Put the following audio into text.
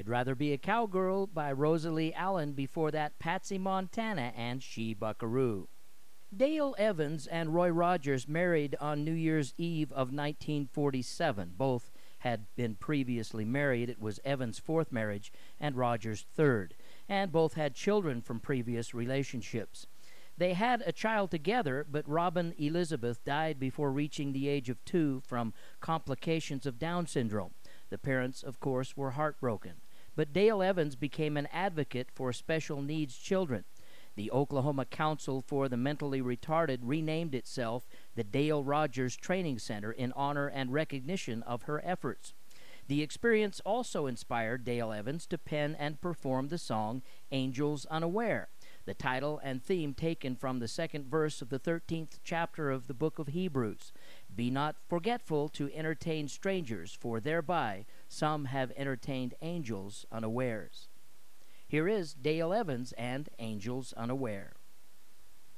I'd Rather Be a Cowgirl by Rosalie Allen, before that Patsy Montana and She Buckaroo. Dale Evans and Roy Rogers married on New Year's Eve of 1947. Both had been previously married. It was Evans' fourth marriage and Rogers' third, and both had children from previous relationships. They had a child together, but Robin Elizabeth died before reaching the age of 2 from complications of Down syndrome. The parents, of course, were heartbroken. But Dale Evans became an advocate for special needs children. The Oklahoma Council for the Mentally Retarded renamed itself the Dale Rogers Training Center in honor and recognition of her efforts. The experience also inspired Dale Evans to pen and perform the song Angels Unaware, the title and theme taken from the second verse of the 13th chapter of the book of Hebrews. Be not forgetful to entertain strangers, for thereby some have entertained angels unawares. Here is Dale Evans and Angels Unaware.